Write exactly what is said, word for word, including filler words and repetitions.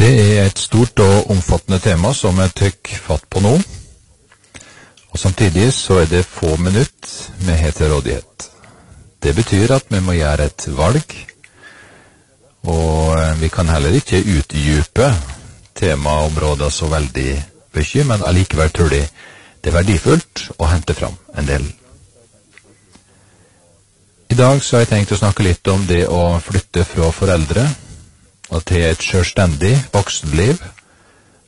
Det er et stort og omfattende tema som jeg trykker fatt på nå, og samtidig så er det få minutter med helt til rådighet. Det betyr at vi må gjøre et valg, og vi kan heller ikke utdype temaområdet så veldig mye, men allikevel tror jeg det er verdifullt å hente fram en del. I dag så har jeg tenkt å snakke litt om det å flytte fra foreldre og til et selvstendig voksenliv